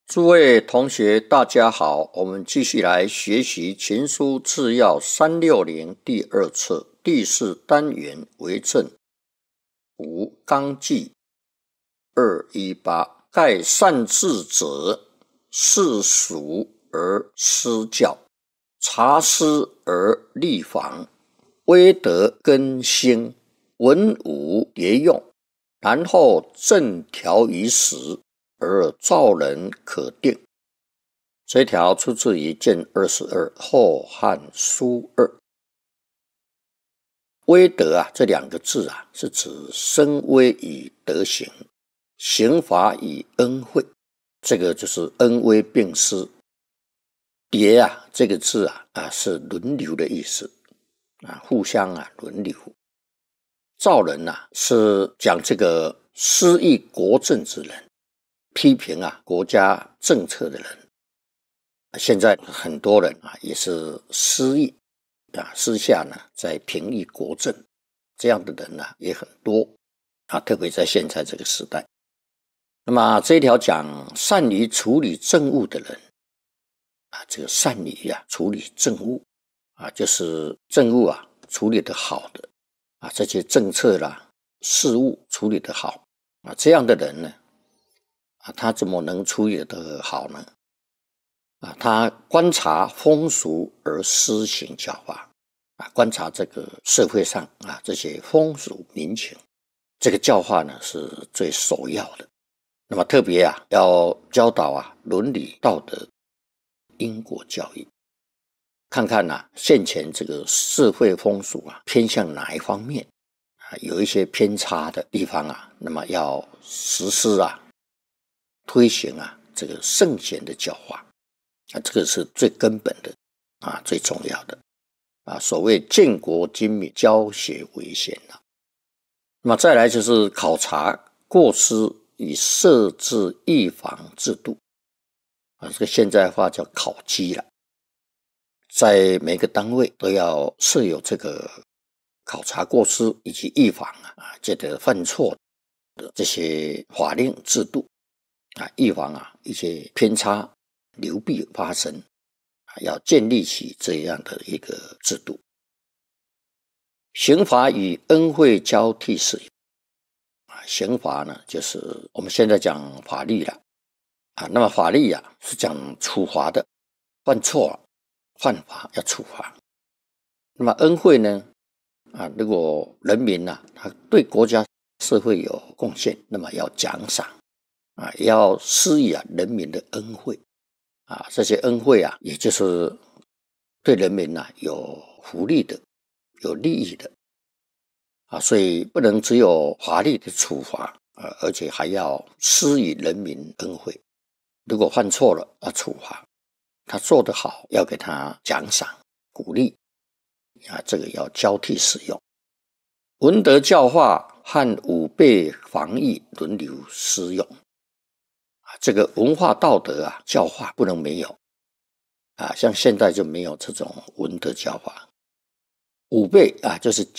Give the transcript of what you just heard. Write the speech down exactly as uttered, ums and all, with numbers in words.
诸位同学，大家好，我们继续来学习《秦书治要三六零》第二册第四单元为政五纲纪二一八。盖善治者，事俗而施教，察思而立防，威德更兴，文武迭用，然后正条于时，而造人可定。这一条出自于卷二十二《后汉书二》。威德啊，这两个字啊，是指声威与德行，刑罚与恩惠，这个就是恩威并施。迭啊，这个字啊啊是轮流的意思啊，互相啊轮流。造人啊，是讲这个失意国政之人，批评啊国家政策的人。现在很多人啊也是失意啊，私下呢在评议国政，这样的人呢、啊、也很多啊，特别在现在这个时代。那么这一条讲善于处理政务的人啊，这个善于啊处理政务啊，就是政务啊处理得好的啊，这些政策啦事务处理得好啊，这样的人呢啊，他怎么能处理得好呢？啊，他观察风俗而施行教化啊，观察这个社会上啊这些风俗民情，这个教化呢是最首要的。那么特别啊，要教导啊伦理道德、因果教育，看看啊现前这个社会风俗啊偏向哪一方面啊，有一些偏差的地方啊，那么要实施啊推行啊这个圣贤的教化。啊，这个是最根本的啊，最重要的啊。所谓建国精明，教学为先啊。那么再来就是考察过失与设置预防制度啊，这个现在话叫考绩了。在每个单位都要设有这个考察过失以及预防啊，这个犯错的这些法令制度啊，预防啊一些偏差流弊发生，要建立起这样的一个制度。刑罚与恩惠交替适用啊，刑罚呢就是我们现在讲法律了啊，那么法律啊是讲处罚的，犯错犯法要处罚。那么恩惠呢啊，如果人民啊他对国家社会有贡献，那么要奖赏啊，要施以啊人民的恩惠。啊，这些恩惠啊，也就是对人民啊有福利的、有利益的啊，所以不能只有法律的处罚啊，而且还要施以人民恩惠。如果犯错了要处罚，他做得好要给他奖赏、鼓励啊，这个要交替使用。文德教化和武备防御轮流施用。这个文化道德啊教化不能没有啊，像现在就没有这种文德教化。武备啊就是